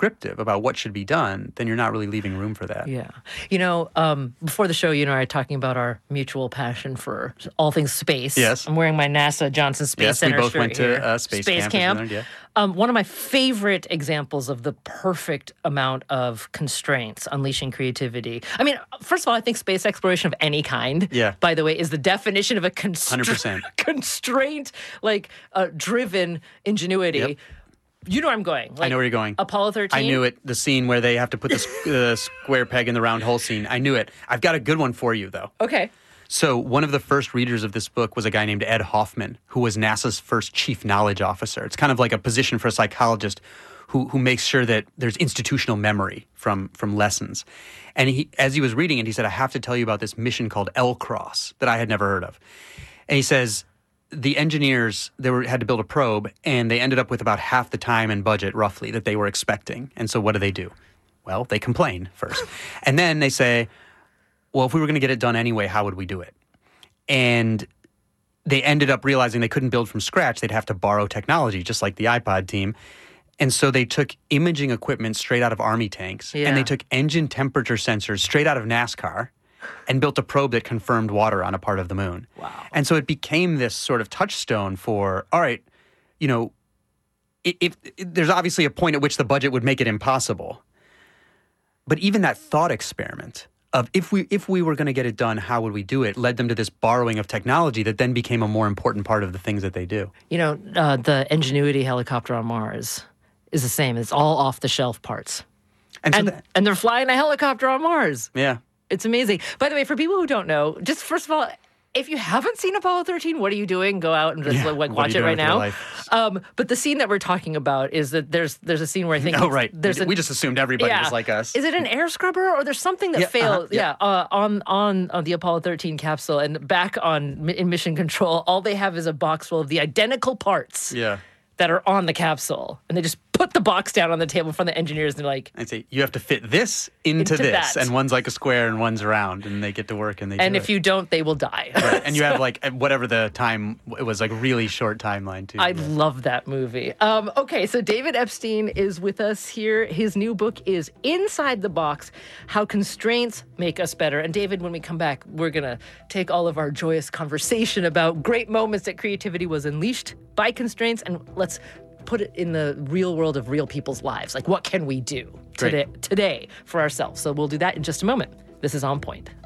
prescriptive about what should be done, then you're not really leaving room for that. Yeah. Before the show, you and I are talking about our mutual passion for all things space. Yes. I'm wearing my NASA Johnson Space Center we both shirt went here. to space camp. Learned, yeah. One of my favorite examples of the perfect amount of constraints unleashing creativity. I mean, first of all, I think space exploration of any kind, by the way, is the definition of a 100%. constraint, driven ingenuity. Yep. You know where I'm going. I know where you're going. Apollo 13? I knew it. The scene where they have to put the square peg in the round hole scene. I knew it. I've got a good one for you, though. Okay. So one of the first readers of this book was a guy named Ed Hoffman, who was NASA's first chief knowledge officer. It's kind of like a position for a psychologist who makes sure that there's institutional memory from lessons. And as he was reading it, he said, I have to tell you about this mission called L-Cross that I had never heard of. And he says, the engineers had to build a probe, and they ended up with about half the time and budget, roughly, that they were expecting. And so what do? Well, they complain first. And then they say, well, if we were going to get it done anyway, how would we do it? And they ended up realizing they couldn't build from scratch. They'd have to borrow technology, just like the iPod team. And so they took imaging equipment straight out of Army tanks, and they took engine temperature sensors straight out of NASCAR, and built a probe that confirmed water on a part of the moon. Wow. And so it became this sort of touchstone for, all right, if there's obviously a point at which the budget would make it impossible. But even that thought experiment of if we were going to get it done, how would we do it, led them to this borrowing of technology that then became a more important part of the things that they do. The Ingenuity helicopter on Mars is the same. It's all off-the-shelf parts. And they're flying a helicopter on Mars. Yeah. It's amazing. By the way, for people who don't know, just first of all, if you haven't seen Apollo 13, what are you doing? Go out and just watch it right now. But the scene that we're talking about is that there's a scene where I think we just assumed everybody was like us. Is it an air scrubber or there's something that failed? On the Apollo 13 capsule and back in mission control, all they have is a box full of the identical parts that are on the capsule, and they just put the box down on the table in front of the engineers, and they're like, I'd say, you have to fit this into this, and one's like a square and one's round, and they get to work and they do it. And if you don't, they will die. Right. And you have whatever the time, it was really short timeline too. I love that movie. Okay, so David Epstein is with us here. His new book is Inside the Box, How Constraints Make Us Better. And David, when we come back, we're going to take all of our joyous conversation about great moments that creativity was unleashed by constraints, and let's put it in the real world of real people's lives. Like, what can we do today for ourselves? So we'll do that in just a moment. This is On Point.